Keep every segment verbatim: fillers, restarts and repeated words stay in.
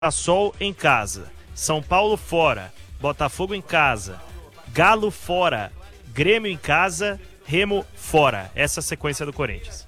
Mirassol em casa, São Paulo fora, Botafogo em casa, Galo fora, Grêmio em casa, Remo fora. Essa é a sequência do Corinthians.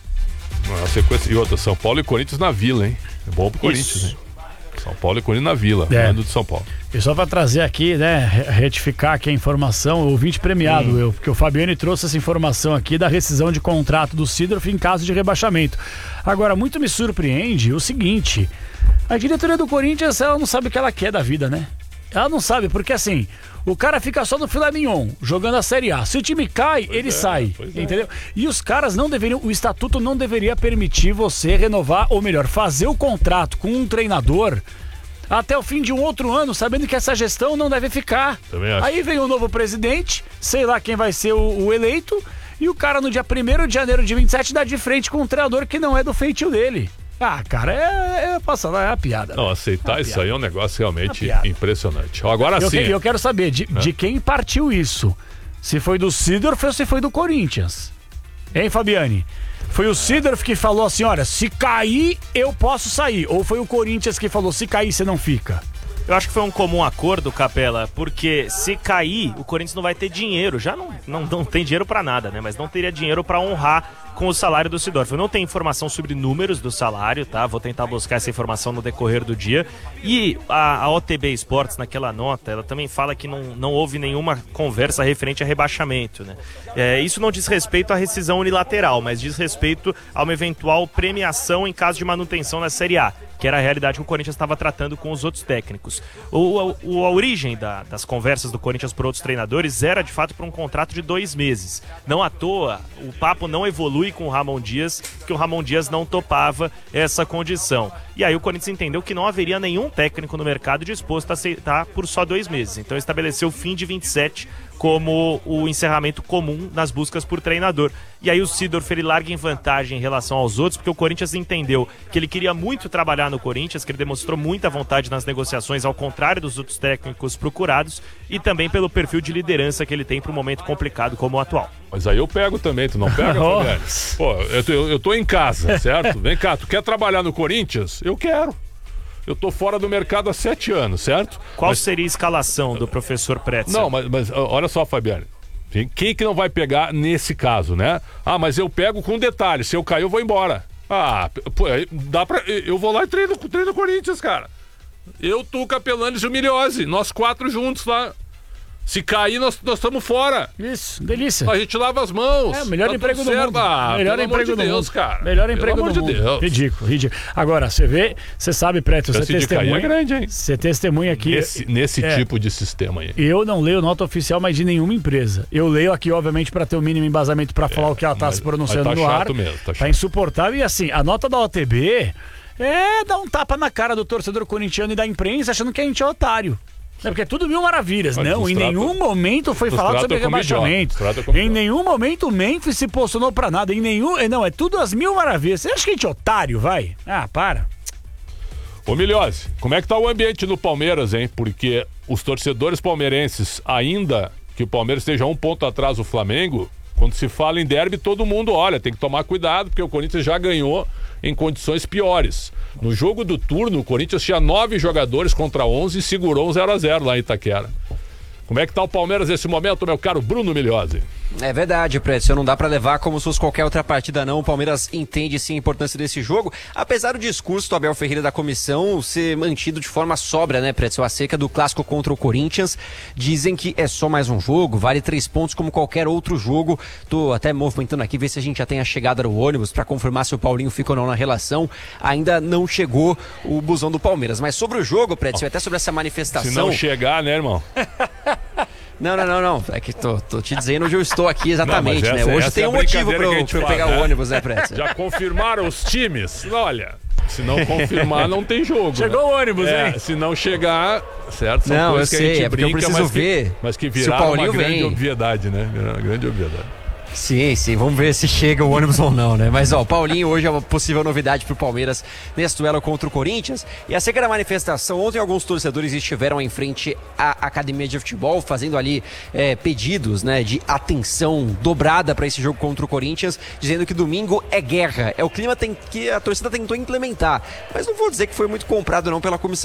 A sequência e outra, São Paulo e Corinthians na Vila, hein? É bom pro Corinthians, Isso. hein? São Paulo e Corinthians na Vila, É. mando de São Paulo. E só para trazer aqui, né, retificar aqui a informação, o ouvinte premiado, hum. eu, porque o Fabiano trouxe essa informação aqui da rescisão de contrato do Seedorf em caso de rebaixamento. Agora, muito me surpreende o seguinte, a diretoria do Corinthians, ela não sabe o que ela quer da vida, né? Ela não sabe, porque assim, o cara fica só no filé mignon, jogando a Série A. Se o time cai, pois ele é, sai, entendeu? É. E os caras não deveriam, o estatuto não deveria permitir você renovar, ou melhor, fazer o contrato com um treinador até o fim de um outro ano, sabendo que essa gestão não deve ficar. Também acho. Aí vem o novo presidente, sei lá quem vai ser o, o eleito, e o cara no dia primeiro de janeiro de vinte e sete dá de frente com um treinador que não é do feitio dele. Ah, cara, é, é, passa lá, é a piada. Não, né? aceitar é isso piada. aí é um negócio realmente é impressionante. Agora eu sim. Que, eu quero saber de, é. de quem partiu isso. Se foi do Seedorf ou se foi do Corinthians. Hein, Fabiane? Foi o Seedorf que falou assim, olha, se cair, eu posso sair. Ou foi o Corinthians que falou, se cair, você não fica? Eu acho que foi um comum acordo, Capela, porque se cair, o Corinthians não vai ter dinheiro. Já não, não, não tem dinheiro pra nada, né? Mas não teria dinheiro pra honrar com o salário do Seedorf. Eu não tenho informação sobre números do salário, tá? Vou tentar buscar essa informação no decorrer do dia. E a, a O T B Esportes, naquela nota, ela também fala que não, não houve nenhuma conversa referente a rebaixamento, né? É, isso não diz respeito à rescisão unilateral, mas diz respeito a uma eventual premiação em caso de manutenção na Série A, que era a realidade que o Corinthians estava tratando com os outros técnicos. O, o, a origem da, das conversas do Corinthians por outros treinadores era, de fato, para um contrato de dois meses. Não à toa, o papo não evolui com o Ramon Dias, que o Ramon Dias não topava essa condição. E aí o Corinthians entendeu que não haveria nenhum técnico no mercado disposto a aceitar por só dois meses. Então estabeleceu o fim de vinte e sete como o encerramento comum nas buscas por treinador. E aí o Seedorf ele larga em vantagem em relação aos outros, porque o Corinthians entendeu que ele queria muito trabalhar no Corinthians, que ele demonstrou muita vontade nas negociações, ao contrário dos outros técnicos procurados, e também pelo perfil de liderança que ele tem para um momento complicado como o atual. Mas aí eu pego também, tu não pega, oh. Fabiano? Pô, eu tô, eu tô em casa, certo? Vem cá, tu quer trabalhar no Corinthians? Eu quero. Eu tô fora do mercado há sete anos, certo? Qual mas... seria a escalação do professor Pretzel? Não, mas, mas olha só, Fabiano. Quem que não vai pegar nesse caso, né? Ah, mas eu pego com detalhe. Se eu cair, eu vou embora. Ah, pô, dá pra... Eu vou lá e treino, treino Corinthians, cara. Eu, tu, Capelanes e o Miliose. Nós quatro juntos lá. Se cair, nós estamos fora. Isso, delícia. A gente lava as mãos. É, melhor tá emprego do certo. mundo. Ah, melhor emprego de do Deus, mundo. cara. Melhor emprego pelo do amor mundo. De Deus. Ridículo, ridículo. Agora, você vê, você sabe, Preto, você testemunha. É grande, hein? Você testemunha aqui. Nesse, nesse é, tipo de sistema aí. Eu não leio nota oficial mais de nenhuma empresa. Eu leio aqui, obviamente, para ter o mínimo embasamento para falar é, o que ela tá se pronunciando tá no chato ar. Mesmo, tá, tá insuportável. E assim, a nota da O T B é dar um tapa na cara do torcedor corintiano e da imprensa achando que a gente é otário. É porque é tudo mil maravilhas. Mas não, em trata, nenhum momento foi falado sobre rebaixamento. Em nenhum momento o Memphis se posicionou pra nada. Em nenhum. Não, é tudo as mil maravilhas. Você acha que a gente é otário, vai? Ah, para. Ô Miliose, como é que tá o ambiente no Palmeiras, hein? Porque os torcedores palmeirenses, ainda que o Palmeiras esteja um ponto atrás do Flamengo, quando se fala em derby, todo mundo olha, tem que tomar cuidado, porque o Corinthians já ganhou em condições piores. No jogo do turno, o Corinthians tinha nove jogadores contra onze e segurou um zero a zero lá em Itaquera. Como é que tá o Palmeiras nesse momento, meu caro Bruno Miliose? É verdade, Prédio, não dá pra levar como se fosse qualquer outra partida não, o Palmeiras entende sim a importância desse jogo, apesar do discurso do Abel Ferreira da comissão ser mantido de forma sóbria, né, Prédio, acerca do clássico contra o Corinthians, dizem que é só mais um jogo, vale três pontos como qualquer outro jogo, tô até movimentando aqui, ver se a gente já tem a chegada do ônibus pra confirmar se o Paulinho fica ou não na relação, ainda não chegou o busão do Palmeiras, mas sobre o jogo, Prédio, até sobre essa manifestação... Se não chegar, né, irmão? Não, não, não, não. É que tô, tô te dizendo onde eu estou aqui exatamente, não, essa, né? Hoje tem um é motivo pra eu, pra eu pegar o ônibus, né, Prédio? Já confirmaram os times? Olha, se não confirmar, não tem jogo. Chegou né? o ônibus, é, hein? Se não chegar, certo? São não, eu que sei, a gente é porque brinca, eu preciso mas ver que, mas que se o viraram Paulinho uma grande vem. obviedade, né? Uma grande obviedade. Sim, sim, vamos ver se chega o ônibus ou não, né? Mas ó, o Paulinho hoje é uma possível novidade pro Palmeiras nesse duelo contra o Corinthians. E acerca da manifestação, ontem alguns torcedores estiveram em frente à academia de futebol, fazendo ali é, pedidos, né, de atenção dobrada para esse jogo contra o Corinthians, dizendo que domingo é guerra. É o clima tem, que a torcida tentou implementar. Mas não vou dizer que foi muito comprado não pela comissão